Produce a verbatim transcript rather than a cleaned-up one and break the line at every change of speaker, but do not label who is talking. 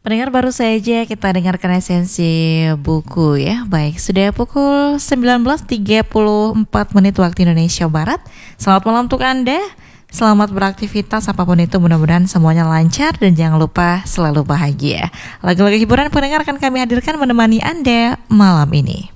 Pendengar, baru saja kita dengarkan esensi buku ya. Baik, sudah pukul sembilan belas tiga puluh empat menit waktu Indonesia Barat. Selamat malam untuk Anda. Selamat beraktivitas apapun itu, mudah-mudahan semuanya lancar dan jangan lupa selalu bahagia. Lagu-lagu hiburan pendengar akan kami hadirkan menemani Anda malam ini.